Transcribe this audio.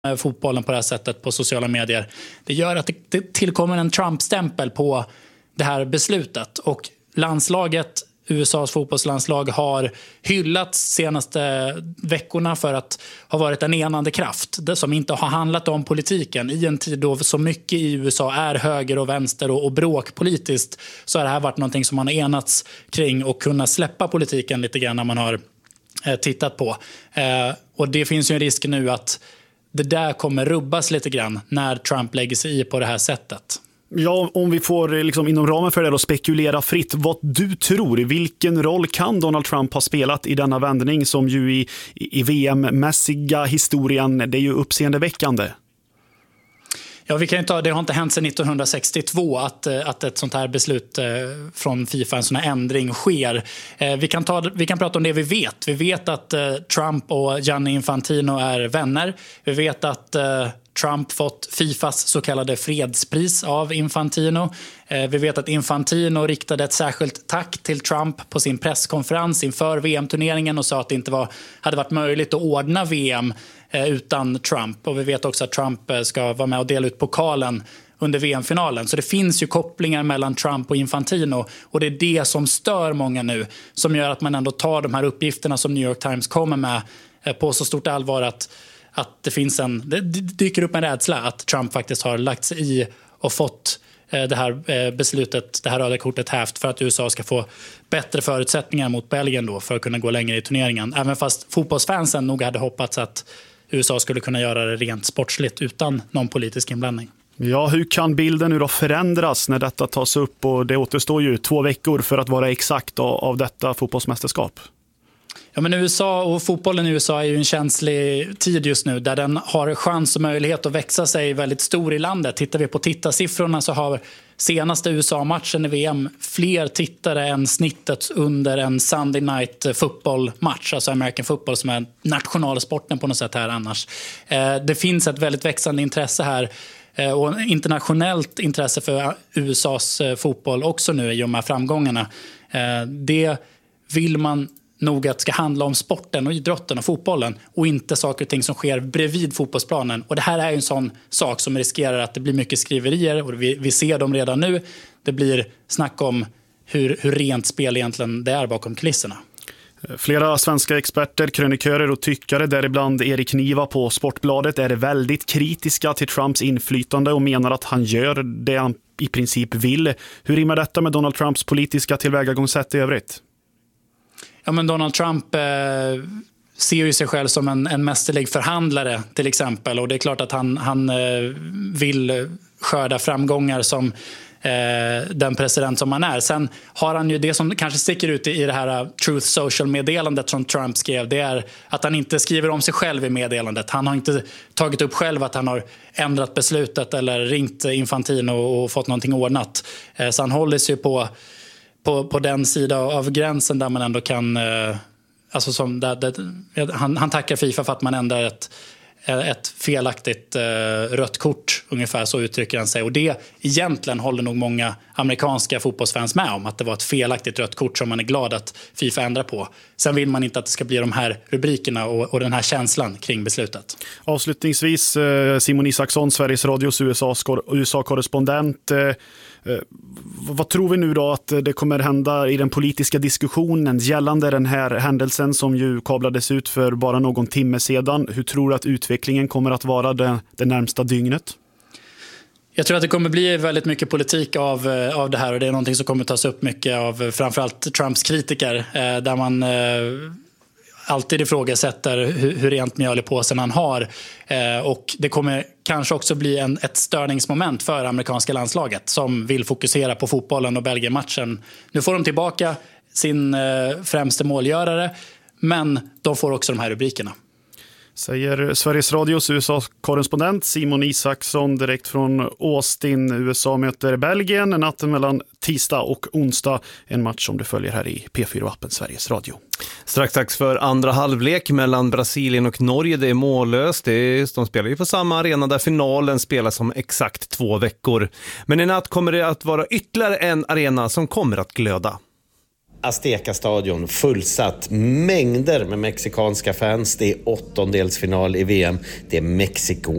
fotbollen på det här sättet på sociala medier. Det gör att det tillkommer en Trump-stämpel på det här beslutet. Och landslaget, USAs fotbollslandslag, har hyllats senaste veckorna för att ha varit en enande kraft som inte har handlat om politiken. I en tid då så mycket i USA är höger och vänster och bråk politiskt, så har det här varit någonting som man har enats kring och kunna släppa politiken lite grann när man har tittat på. Och det finns ju en risk nu att det där kommer rubbas lite grann när Trump lägger sig i på det här sättet. Ja, om vi får liksom inom ramen för det då spekulera fritt, vad du tror, vilken roll kan Donald Trump ha spelat i denna vändning som ju i VM-mässiga historien, det är ju uppseendeväckande. Ja, vi kan ju ta, det har inte hänt sedan 1962 att ett sånt här beslut från FIFA, en sån här ändring, sker. Vi kan prata om det vi vet. Vi vet att Trump och Gianni Infantino är vänner. Vi vet att Trump fått FIFAs så kallade fredspris av Infantino. Vi vet att Infantino riktade ett särskilt tack till Trump på sin presskonferens inför VM-turneringen och sa att det inte hade varit möjligt att ordna VM utan Trump. Och vi vet också att Trump ska vara med och dela ut pokalen under VM-finalen. Så det finns ju kopplingar mellan Trump och Infantino, och det är det som stör många nu, som gör att man ändå tar de här uppgifterna som New York Times kommer med på så stort allvar att det dyker upp en rädsla att Trump faktiskt har lagt sig i och fått det här beslutet, det här röda kortet hävt för att USA ska få bättre förutsättningar mot Belgien då för att kunna gå längre i turneringen. Även fast fotbollsfansen nog hade hoppats att USA skulle kunna göra det rent sportsligt utan någon politisk inblandning. Ja, hur kan bilden nu då förändras när detta tas upp, och det återstår ju 2 veckor för att vara exakt av detta fotbollsmästerskap? Ja, men USA och fotbollen i USA är ju en känslig tid just nu där den har chans och möjlighet att växa sig väldigt stor i landet. Tittar vi på tittarsiffrorna så har senaste USA-matchen i VM fler tittare än snittet under en Sunday Night Football-match, alltså American Football som är nationalsporten på något sätt här annars. Det finns ett väldigt växande intresse här och internationellt intresse för USAs fotboll också nu i de här framgångarna. Det vill man nog att ska handla om sporten och idrotten och fotbollen och inte saker och ting som sker bredvid fotbollsplanen. Och det här är ju en sån sak som riskerar att det blir mycket skriverier, och vi ser dem redan nu. Det blir snack om hur rent spel egentligen det är bakom kulisserna. Flera svenska experter, krönikörer och tyckare, däribland Erik Niva på Sportbladet, är väldigt kritiska till Trumps inflytande och menar att han gör det han i princip vill. Hur rimmar detta med Donald Trumps politiska tillvägagångssätt i övrigt? Ja, men Donald Trump ser ju sig själv som en mästerlig förhandlare till exempel, och det är klart att han vill skörda framgångar som den president som han är. Sen har han ju det som kanske sticker ut i det här Truth Social-meddelandet som Trump skrev, det är att han inte skriver om sig själv i meddelandet. Han har inte tagit upp själv att han har ändrat beslutet eller ringt Infantino och fått någonting ordnat. Så han håller sig på den sida av gränsen där man ändå kan, alltså som han tackar FIFA för att man ändrar ett felaktigt rött kort, ungefär så uttrycker han sig. Och det egentligen håller nog många amerikanska fotbollsfans med om, att det var ett felaktigt rött kort som man är glad att FIFA ändrar på. Sen vill man inte att det ska bli de här rubrikerna och den här känslan kring beslutet. Avslutningsvis, Simon Isaksson, Sveriges Radios USA-korrespondent. Vad tror vi nu då att det kommer hända i den politiska diskussionen gällande den här händelsen som ju kablades ut för bara någon timme sedan? Hur tror du att utvecklingen kommer att vara det närmsta dygnet? Jag tror att det kommer bli väldigt mycket politik av det här, och det är någonting som kommer tas upp mycket av framförallt Trumps kritiker, där man alltid ifrågasätter hur rent mjöl i påsen han har. Och det kommer kanske också bli ett störningsmoment för amerikanska landslaget som vill fokusera på fotbollen och Belgien-matchen. Nu får de tillbaka sin främste målgörare, men de får också de här rubrikerna. Säger Sveriges Radios USA-korrespondent Simon Isaksson direkt från Austin. USA möter Belgien natten mellan tisdag och onsdag. En match som du följer här i P4-appen Sveriges Radio. Strax dags för andra halvlek mellan Brasilien och Norge. Det är mållöst. De spelar ju på samma arena där finalen spelas om exakt 2 veckor. Men i natt kommer det att vara ytterligare en arena som kommer att glöda. Azteca-stadion fullsatt, mängder med mexikanska fans. Det är 8-delsfinal i VM. Det är Mexiko